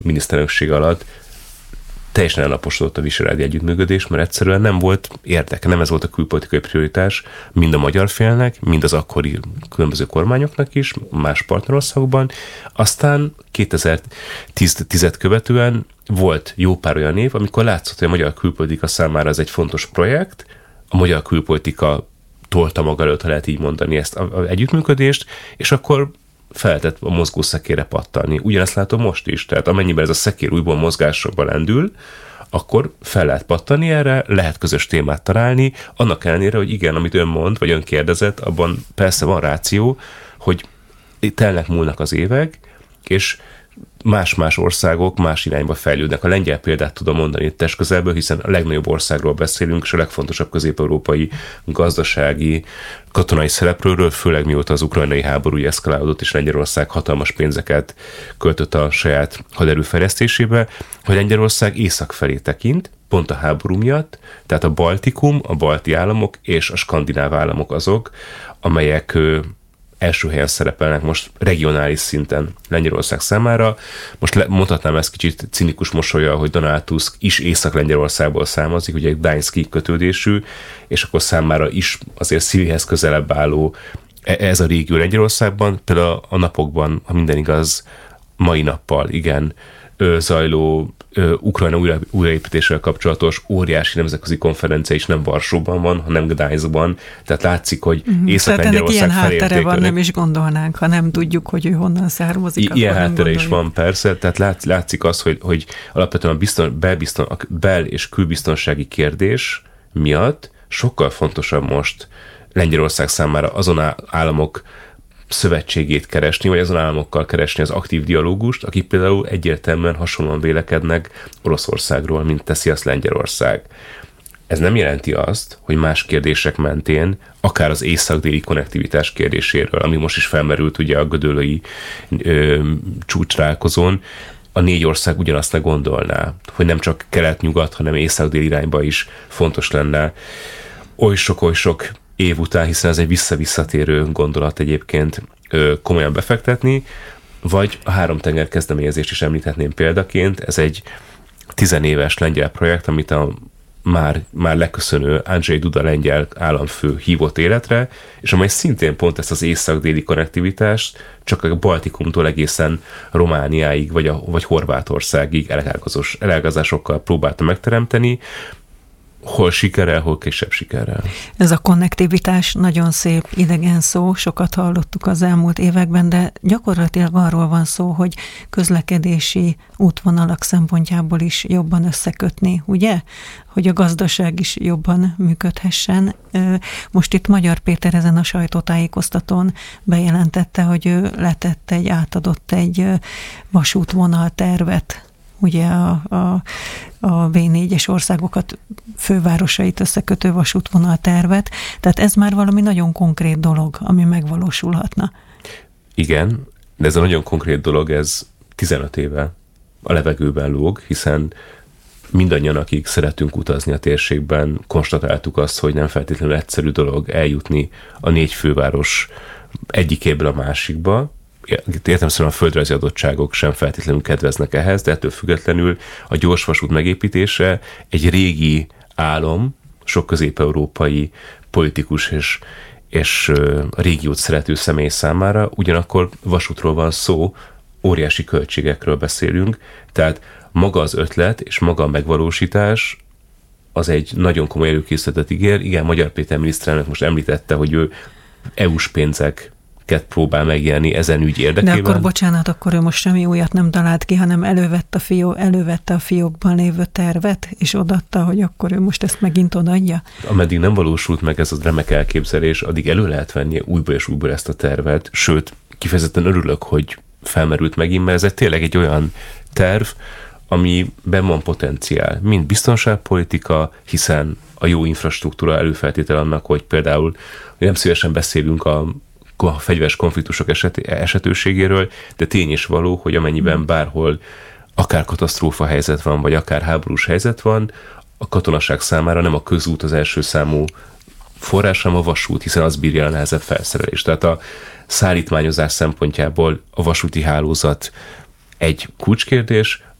miniszterelnökség alatt teljesen ellaposodott a visegrádi együttműködés, mert egyszerűen nem volt érdeke, nem ez volt a külpolitikai prioritás mind a magyar félnek, mind az akkori különböző kormányoknak is, más partnerországokban. Aztán 2010-et követően volt jó pár olyan év, amikor látszott, hogy a magyar külpolitika számára ez egy fontos projekt, a magyar külpolitika tolta maga előtt, ha lehet így mondani, ezt az együttműködést, és akkor feltett a mozgó szekérre pattanni. Ugyanezt látom most is, tehát amennyiben ez a szekér újból mozgásba lendül, akkor fel lehet pattani erre, lehet közös témát találni, annak ellenére, hogy igen, amit ön mond, vagy ön kérdezett, abban persze van ráció, hogy telnek múlnak az évek, és más-más országok más irányba fejlődnek. A lengyel példát tudom mondani itt testközelből, hiszen a legnagyobb országról beszélünk, és a legfontosabb közép-európai gazdasági, katonai szereplőről, főleg mióta az ukrajnai háború eszkalálódott, és Lengyelország hatalmas pénzeket költött a saját haderő fejlesztésébe, hogy Lengyelország észak felé tekint, pont a háború miatt, tehát a Baltikum, a balti államok és a skandináv államok azok, amelyek első helyen szerepelnek most regionális szinten Lengyelország számára. Most mondhatnám ezt kicsit cinikus mosollyal, hogy Donald Tusk is Észak-Lengyelországból származik, ugye egy Gdański kötődésű, és akkor számára is azért szívéhez közelebb álló ez a régió Lengyelországban. Például a napokban, ha minden igaz, mai nappal, igen, zajló Ukrajna újraépítéssel kapcsolatos óriási nemzetközi konferencia is nem Varsóban van, hanem Gdańskban, tehát látszik, hogy Észak-Lengyelország ilyen háttere van, nem is gondolnánk, ha nem tudjuk, hogy ő honnan származik. Ilyen háttere is van, persze, tehát látszik az, hogy alapvetően a bel- és külbiztonsági kérdés miatt sokkal fontosabb most Lengyelország számára azon államok szövetségét keresni, vagy azon államokkal keresni az aktív dialógust, akik például egyértelműen hasonlóan vélekednek Oroszországról, mint teszi azt Lengyelország. Ez nem jelenti azt, hogy más kérdések mentén, akár az észak-déli konnektivitás kérdéséről, ami most is felmerült ugye a gödöllői csúcstalálkozón, a 4 ország ugyanazt ne gondolná, hogy nem csak kelet-nyugat, hanem észak-dél irányba is fontos lenne oly sok év után, hiszen ez egy visszatérő gondolat egyébként komolyan befektetni, vagy a 3 tenger kezdeményezést is említhetném példaként. Ez egy 10 éves lengyel projekt, amit a már leköszönő Andrzej Duda lengyel államfő hívott életre, és amely szintén pont ezt az észak-déli konnektivitást csak a Baltikumtól egészen Romániáig, vagy Horvátországig elágazásokkal próbálta megteremteni, hol sikerrel, hol kisebb sikerrel. Ez a konnektivitás nagyon szép idegen szó, sokat hallottuk az elmúlt években, de gyakorlatilag arról van szó, hogy közlekedési útvonalak szempontjából is jobban összekötni, ugye? Hogy a gazdaság is jobban működhessen. Most itt Magyar Péter ezen a sajtótájékoztatón bejelentette, hogy ő átadott egy vasútvonal tervet, ugye a V4-es országokat, fővárosait összekötő vasútvonal tervet. Tehát ez már valami nagyon konkrét dolog, ami megvalósulhatna. Igen, de ez a nagyon konkrét dolog, ez 15 éve a levegőben lóg, hiszen mindannyian, akik szeretünk utazni a térségben, konstatáltuk azt, hogy nem feltétlenül egyszerű dolog eljutni a 4 főváros egyikéből a másikba. Értelemszerűen a földrajzi adottságok sem feltétlenül kedveznek ehhez, de ettől függetlenül a gyorsvasút megépítése egy régi álom, sok közép-európai politikus és a régiót szerető személy számára, ugyanakkor vasútról van szó, óriási költségekről beszélünk, tehát maga az ötlet és maga a megvalósítás az egy nagyon komoly előkészületet ígér. Igen, Magyar Péter miniszterelnök most említette, hogy ő EU-s pénzeket próbál megélni ezen ügy érdekében. De akkor bocsánat, akkor ő most semmi újat nem talált ki, hanem elővette a fiókban lévő tervet, és odaadta, hogy akkor ő most ezt megint odaadja? Ameddig nem valósult meg ez a remek elképzelés, addig elő lehet venni újból és újból ezt a tervet, sőt, kifejezetten örülök, hogy felmerült megint, mert ez tényleg egy olyan terv, amiben van potenciál, mint biztonságpolitika, hiszen a jó infrastruktúra előfeltétel annak, hogy például nem szívesen beszélünk a fegyveres konfliktusok esetőségéről, de tény is való, hogy amennyiben bárhol akár katasztrófa helyzet van, vagy akár háborús helyzet van, a katonaság számára nem a közút az első számú forrás, hanem a vasút, hiszen az bírja a nehezebb felszerelést. Tehát a szállítmányozás szempontjából a vasúti hálózat egy kulcskérdés,